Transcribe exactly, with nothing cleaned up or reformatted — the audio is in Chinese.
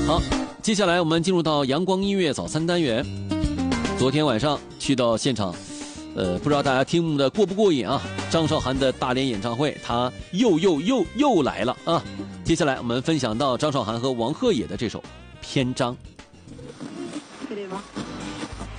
好，接下来我们进入到阳光音乐早餐单元。昨天晚上去到现场，呃，不知道大家听的过不过瘾啊？张韶涵的大连演唱会，她又又又又来了啊！接下来我们分享到张韶涵和王鹤野的这首《篇章》。 可以吗？